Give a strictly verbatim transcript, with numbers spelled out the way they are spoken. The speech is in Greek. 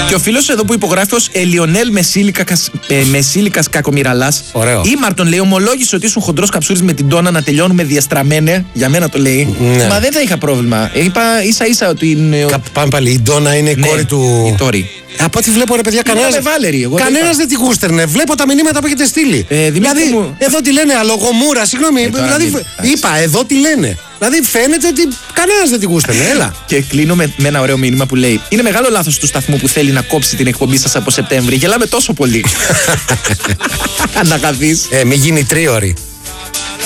Και ο φίλος εδώ που υπογράφει ως Ελιονέλ Μεσίλικας Κακομοιραλάς. Ή Μάρτον λέει: ομολόγησε ότι ήσουν χοντρός καψούρης με την Τόνα να τελειώνουμε διαστραμμένε. Για μένα το λέει. Ναι. Μα δεν θα είχα πρόβλημα. Είπα ίσα ίσα ότι είναι. Πάμε πάλι. Η Ντόνα είναι η ναι, κόρη του. Η Τόρη. Από ό,τι βλέπω, ρε παιδιά, κανένας κανένας δεν τη γούστερνε. Βλέπω τα μηνύματα που έχετε στείλει. Ε, δηλαδή, μου... εδώ τι λένε, αλογομούρα, συγγνώμη. Ε, δηλαδή, μην... είπα, εδώ τι λένε. Δηλαδή, φαίνεται ότι κανένας δεν τη γούστερνε. Έλα. Και κλείνω με, με ένα ωραίο μήνυμα που λέει: είναι μεγάλο λάθος του σταθμού που θέλει να κόψει την εκπομπή σας από Σεπτέμβρη. Γελάμε τόσο πολύ. Αν αγαπείς. Ε, μην γίνει τρίωρη.